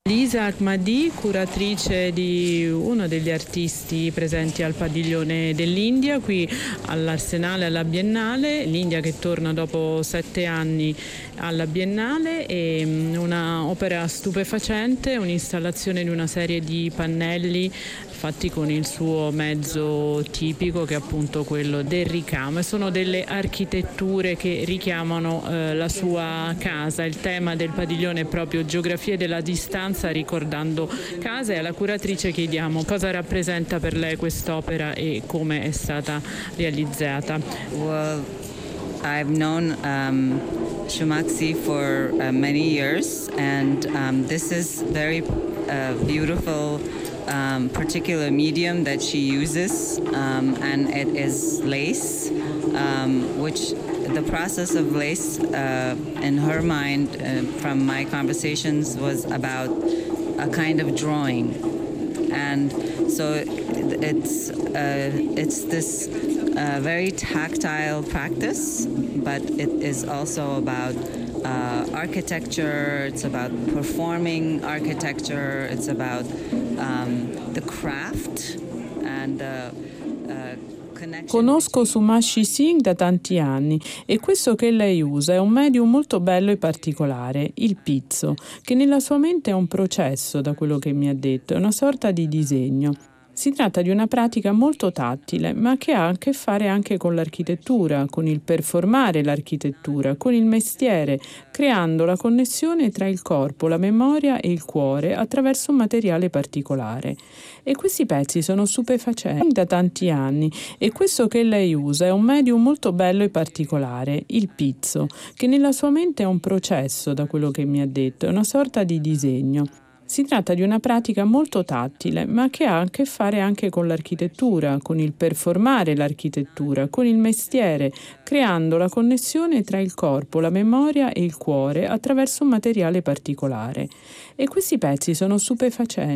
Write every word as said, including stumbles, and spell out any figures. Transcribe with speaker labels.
Speaker 1: Lisa Ahmadi, curatrice di uno degli artisti presenti al padiglione dell'India, qui all'Arsenale, alla Biennale, l'India che torna dopo sette anni alla Biennale, e una opera stupefacente, un'installazione di una serie di pannelli fatti con il suo mezzo tipico, che è appunto quello del ricamo, e sono delle architetture che richiamano eh, la sua casa. Il tema del padiglione è proprio geografie della distanza, ricordando casa, e alla curatrice chiediamo cosa rappresenta per lei quest'opera e come è stata realizzata.
Speaker 2: Well, I've known um, Shumaxi for uh, many years, and um, this is very uh, beautiful um, particular medium that she uses, um, and it is lace, um, which the process of lace uh, in her mind, uh, from my conversations, was about a kind of drawing, and so it's uh, it's this uh, very tactile practice, but it is also about uh, architecture. It's about performing architecture. It's about um, the craft and uh, uh,
Speaker 1: Conosco Sumashi Singh da tanti anni e questo che lei usa è un medium molto bello e particolare, il pizzo, che nella sua mente è un processo, da quello che mi ha detto, è una sorta di disegno. Si tratta di una pratica molto tattile, ma che ha a che fare anche con l'architettura, con il performare l'architettura, con il mestiere, creando la connessione tra il corpo, la memoria e il cuore attraverso un materiale particolare. E questi pezzi sono stupefacenti da tanti anni, e questo che lei usa è un medium molto bello e particolare, il pizzo, che nella sua mente è un processo, da quello che mi ha detto, è una sorta di disegno. Si tratta di una pratica molto tattile, ma che ha a che fare anche con l'architettura, con il performare l'architettura, con il mestiere, creando la connessione tra il corpo, la memoria e il cuore attraverso un materiale particolare. E questi pezzi sono stupefacenti.